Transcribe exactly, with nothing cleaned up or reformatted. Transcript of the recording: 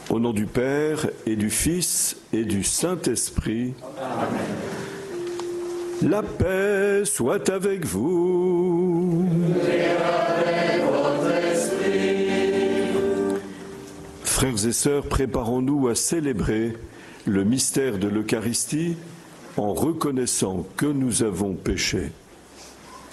Au nom du Père et du Fils et du Saint-Esprit. Amen. La paix soit avec vous. Et avec votre esprit. Frères et sœurs, préparons-nous à célébrer le mystère de l'Eucharistie en reconnaissant que nous avons péché.